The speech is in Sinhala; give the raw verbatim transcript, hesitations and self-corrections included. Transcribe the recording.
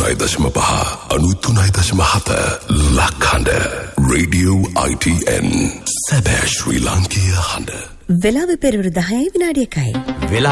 අනූතුනයි දශම පහ අනූතුනයි දශම හත ලක්හඬ රේඩියෝ I T N සැබෑ ශ්‍රී ලාංකීය හඬ. වෙලාව පෙරවරු දහයයි විනාඩි එකයි.